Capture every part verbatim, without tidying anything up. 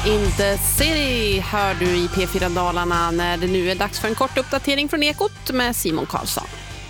in the City hör du i P fyra Dalarna när det nu är dags för en kort uppdatering från Ekot med Simon Karlsson.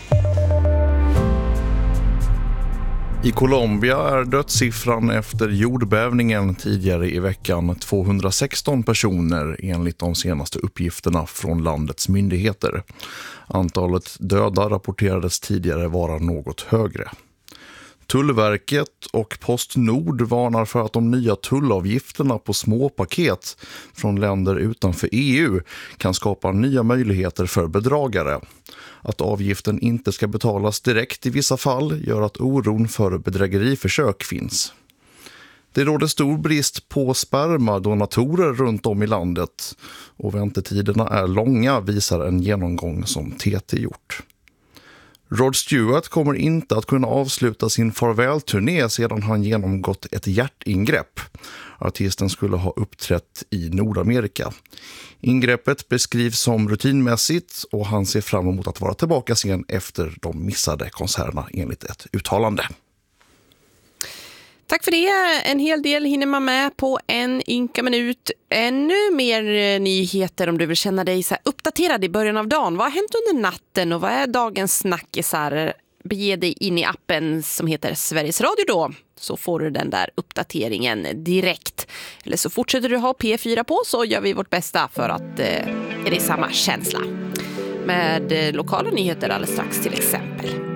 I Colombia är dödssiffran efter jordbävningen tidigare i veckan tvåhundrasexton personer enligt de senaste uppgifterna från landets myndigheter. Antalet döda rapporterades tidigare vara något högre. Tullverket och Postnord varnar för att de nya tullavgifterna på småpaket från länder utanför E U kan skapa nya möjligheter för bedragare. Att avgiften inte ska betalas direkt i vissa fall gör att oron för bedrägeriförsök finns. Det råder stor brist på spermadonatorer runt om i landet och väntetiderna är långa, visar en genomgång som T T gjort. Rod Stewart kommer inte att kunna avsluta sin farvälturné sedan han genomgått ett hjärtingrepp. Artisten skulle ha uppträtt i Nordamerika. Ingreppet beskrivs som rutinmässigt och han ser fram emot att vara tillbaka sen efter de missade konserterna enligt ett uttalande. Tack för det. En hel del hinner man med på en ynka minut. Ännu mer nyheter om du vill känna dig så här uppdaterad i början av dagen. Vad har hänt under natten och vad är dagens snackisar? Bege dig in i appen som heter Sveriges Radio då. Så får du den där uppdateringen direkt. Eller så fortsätter du ha P fyra på så gör vi vårt bästa för att eh, är det samma känsla. Med eh, lokala nyheter alldeles strax till exempel.